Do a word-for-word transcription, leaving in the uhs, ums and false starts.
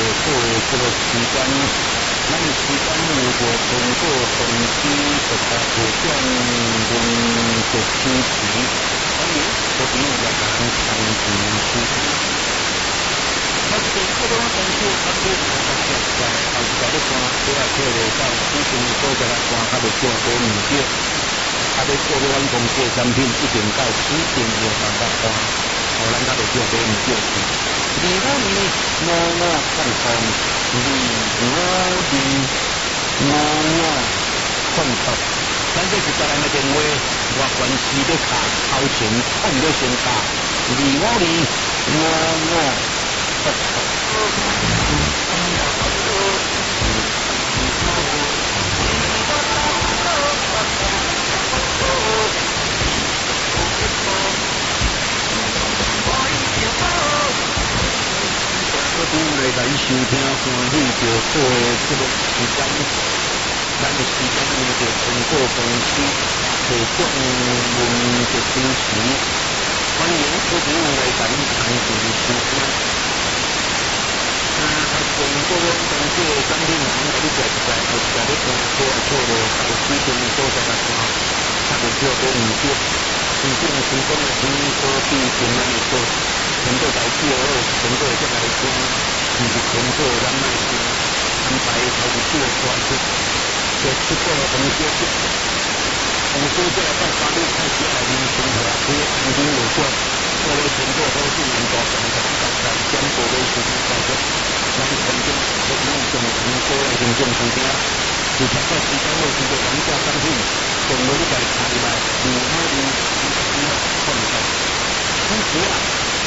做这个时间，咱的时间如果通过公司十大活动论的支持，欢迎各位来咱参与收听。那这个各种公司他们都大家在后一个咧关，主要做咧到市场所在来关，较袂少多物件。啊，要做咧，阮公司的产品一定到市场有办法关，互咱较袂少多物件。二五二五五放空，二五二五五放空。咱这是在咱的电话，我关机咧卡，头前放咧先卡，二五二五五放空。各位来咱收听欢喜着做的这个时间，咱的时间呢就通过公司合作论的支持，欢迎各位来咱参与收听。啊，通过阮公司的产品，咱甲你实在后一个咧公司啊做了到市场所在来看，较袂少多物件，市场成功的经所比平安的做。通过台资哦，通过这来讲，毋是通过咱来讲安排投资的关系，就出过公司，公司这来到三日开始来临生活，所以安定有效，各位通过都是能够上台上台，将各位实际操作，咱曾经都用从通过来行政时间，是通过时间内通过两家产品，从每个开来，五二零一一放开，同时啊。